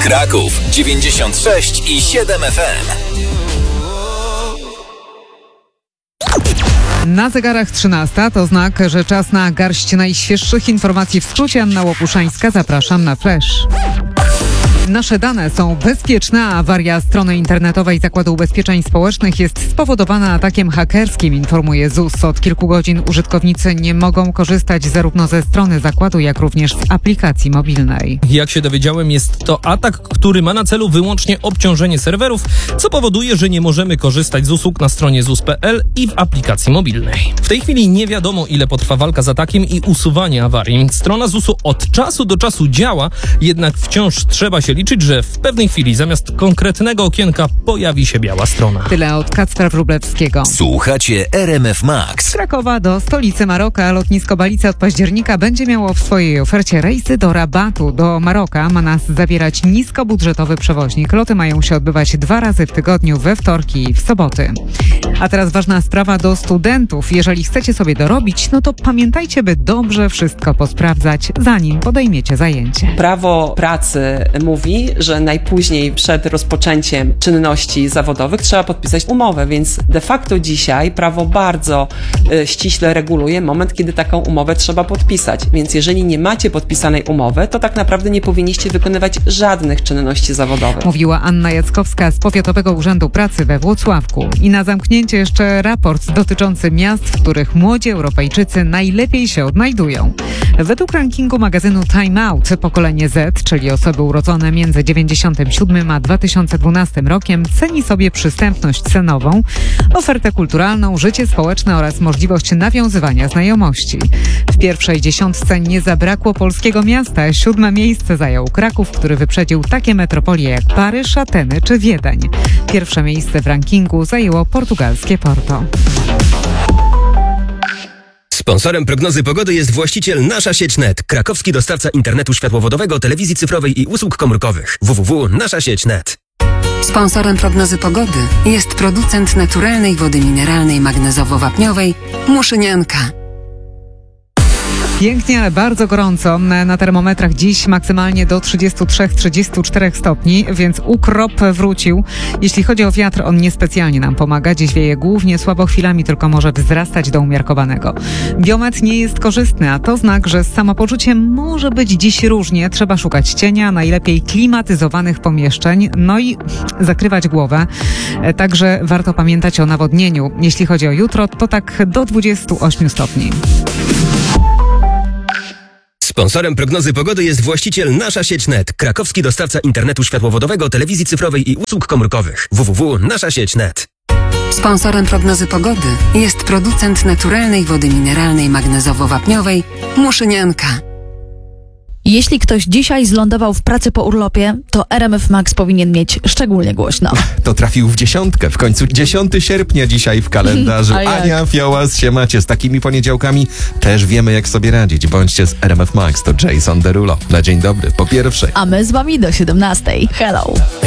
Kraków 96,7 FM. Na zegarach 13 to znak, że czas na garść najświeższych informacji. W skrócie Anna Łopuszańska, zapraszam na Flash. Nasze dane są bezpieczne, a awaria strony internetowej Zakładu Ubezpieczeń Społecznych jest spowodowana atakiem hakerskim, informuje ZUS. Od kilku godzin użytkownicy nie mogą korzystać zarówno ze strony zakładu, jak również z aplikacji mobilnej. Jak się dowiedziałem, jest to atak, który ma na celu wyłącznie obciążenie serwerów, co powoduje, że nie możemy korzystać z usług na stronie ZUS.pl i w aplikacji mobilnej. W tej chwili nie wiadomo, ile potrwa walka z atakiem i usuwanie awarii. Strona ZUS-u od czasu do czasu działa, jednak wciąż trzeba się liczyć, że w pewnej chwili zamiast konkretnego okienka pojawi się biała strona. Tyle od Kacpra Wróblewskiego. Słuchacie RMF Max. Z Krakowa do stolicy Maroka lotnisko Balice od października będzie miało w swojej ofercie rejsy do Rabatu. Do Maroka ma nas zabierać niskobudżetowy przewoźnik. Loty mają się odbywać 2 razy w tygodniu, we wtorki i w soboty. A teraz ważna sprawa do studentów. Jeżeli chcecie sobie dorobić, no to pamiętajcie, by dobrze wszystko posprawdzać, zanim podejmiecie zajęcie. Prawo pracy mówi, że najpóźniej przed rozpoczęciem czynności zawodowych trzeba podpisać umowę, więc de facto dzisiaj prawo bardzo ściśle reguluje moment, kiedy taką umowę trzeba podpisać. Więc jeżeli nie macie podpisanej umowy, to tak naprawdę nie powinniście wykonywać żadnych czynności zawodowych. Mówiła Anna Jackowska z Powiatowego Urzędu Pracy we Włocławku. I na zamknięcie jeszcze raport dotyczący miast, w których młodzi Europejczycy najlepiej się odnajdują. Według rankingu magazynu Time Out pokolenie Z, czyli osoby urodzone między 1997 a 2012 rokiem, ceni sobie przystępność cenową, ofertę kulturalną, życie społeczne oraz możliwość nawiązywania znajomości. W pierwszej dziesiątce nie zabrakło polskiego miasta. 7. miejsce zajął Kraków, który wyprzedził takie metropolie jak Paryż, Ateny czy Wiedeń. Pierwsze miejsce w rankingu zajęło portugalskie Porto. Sponsorem prognozy pogody jest właściciel Nasza Sieć Net, krakowski dostawca internetu światłowodowego, telewizji cyfrowej i usług komórkowych. www.naszasieć.net. Sponsorem prognozy pogody jest producent naturalnej wody mineralnej magnezowo-wapniowej Muszynianka. Pięknie, ale bardzo gorąco. Na termometrach dziś maksymalnie do 33-34 stopni, więc ukrop wrócił. Jeśli chodzi o wiatr, on niespecjalnie nam pomaga. Dziś wieje głównie słabo, chwilami tylko może wzrastać do umiarkowanego. Biometr nie jest korzystny, a to znak, że z samopoczuciem może być dziś różnie. Trzeba szukać cienia, najlepiej klimatyzowanych pomieszczeń, no i zakrywać głowę. Także warto pamiętać o nawodnieniu. Jeśli chodzi o jutro, to tak do 28 stopni. Sponsorem prognozy pogody jest właściciel Nasza Sieć Net, krakowski dostawca internetu światłowodowego, telewizji cyfrowej i usług komórkowych. www.naszasieć.net. Sponsorem prognozy pogody jest producent naturalnej wody mineralnej magnezowo-wapniowej Muszynianka. Jeśli ktoś dzisiaj zlądował w pracy po urlopie, to RMF Max powinien mieć szczególnie głośno. To trafił w 10. W końcu 10 sierpnia dzisiaj w kalendarzu. Ania Fiołas się macie. Z takimi poniedziałkami też wiemy, jak sobie radzić. Bądźcie z RMF Max. To Jason Derulo. Na dzień dobry, po pierwszej. A my z wami do 17. Hello.